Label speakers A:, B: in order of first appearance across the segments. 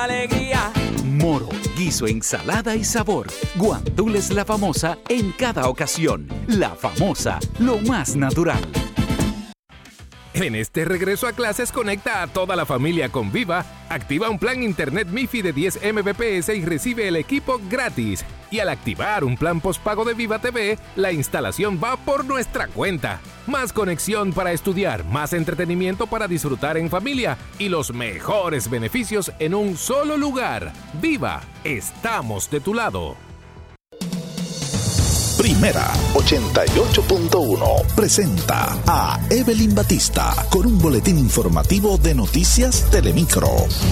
A: alegría.
B: Moro, guiso, ensalada y sabor. Guandules La Famosa en cada ocasión. La Famosa, lo más natural.
C: En este regreso a clases, conecta a toda la familia con Viva, activa un plan internet MiFi de 10 Mbps y recibe el equipo gratis. Y al activar un plan postpago de Viva TV, la instalación va por nuestra cuenta. Más conexión para estudiar, más entretenimiento para disfrutar en familia y los mejores beneficios en un solo lugar. Viva, estamos de tu lado.
D: Primera 88.1 presenta a Evelyn Batista con un boletín informativo de Noticias Telemicro.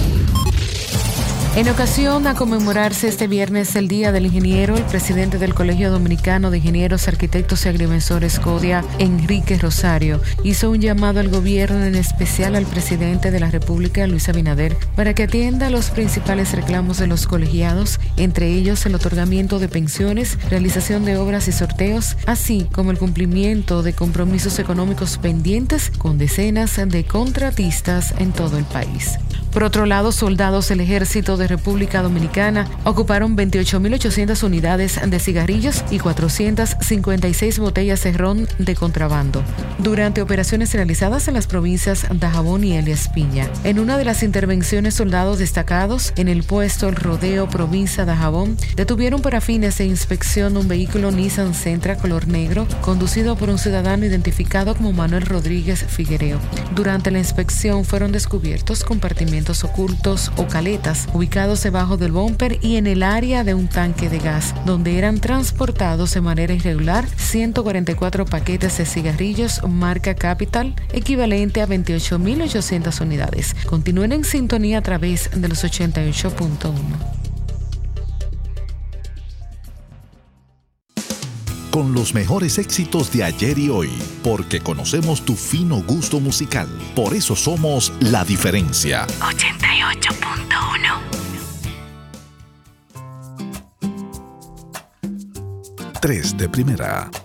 E: En ocasión a conmemorarse este viernes el Día del Ingeniero, el presidente del Colegio Dominicano de Ingenieros, Arquitectos y Agrimensores CODIA, Enrique Rosario, hizo un llamado al gobierno, en especial al presidente de la República, Luis Abinader, para que atienda los principales reclamos de los colegiados, entre ellos el otorgamiento de pensiones, realización de obras y sorteos, así como el cumplimiento de compromisos económicos pendientes con decenas de contratistas en todo el país. Por otro lado, soldados del Ejército de República Dominicana ocuparon 28.800 unidades de cigarrillos y 456 botellas de ron de contrabando durante operaciones realizadas en las provincias Dajabón y Elías Piña. En una de las intervenciones, soldados destacados en el puesto El Rodeo, provincia Dajabón, detuvieron para fines de inspección un vehículo Nissan Sentra color negro conducido por un ciudadano identificado como Manuel Rodríguez Figuereo. Durante la inspección fueron descubiertos compartimientos ocultos o caletas ubicados debajo del bumper y en el área de un tanque de gas, donde eran transportados de manera irregular 144 paquetes de cigarrillos marca Capital, equivalente a 28.800 unidades. Continúen en sintonía a través de los 88.1.
D: Con los mejores éxitos de ayer y hoy, porque conocemos tu fino gusto musical. Por eso somos La Diferencia.
F: 88.1.
D: 3 de primera.